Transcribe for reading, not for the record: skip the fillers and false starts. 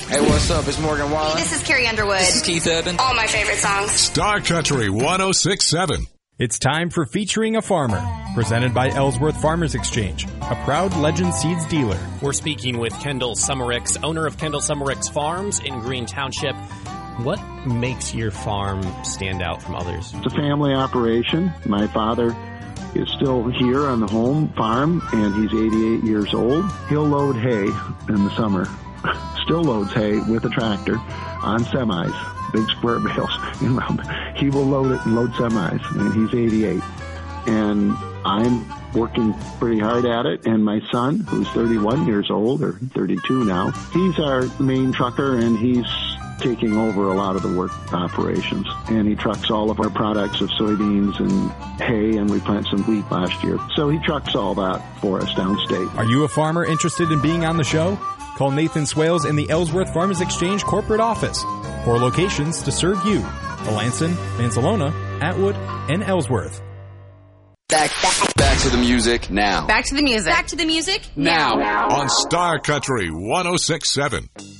Hey, what's up? It's Morgan Wallen. This is Carrie Underwood. This is Keith Urban. All my favorite songs. Star Country 106.7. It's time for Featuring a Farmer, presented by Ellsworth Farmers Exchange, a proud Legend Seeds dealer. We're speaking with Kendall Summericks, owner of Kendall Summericks Farms in Green Township. What makes your farm stand out from others? It's a family operation. My father is still here on the home farm, and he's 88 years old. He'll load hay in the summer, still loads hay with a tractor on semis, big square bales. He will load it and load semis, and he's 88. And I'm working pretty hard at it, and my son, who's 31 years old, or 32 now, he's our main trucker, and he's taking over a lot of the work operations. And he trucks all of our products of soybeans and hay, and we planted some wheat last year. So he trucks all that for us downstate. Are you a farmer interested in being on the show? Call Nathan Swales in the Ellsworth Farmers Exchange corporate office. 4 locations to serve you: Melanson, Manzalona, Atwood, and Ellsworth. Back to the music now. Back to the music. Back to the music now. On Star Country 106.7.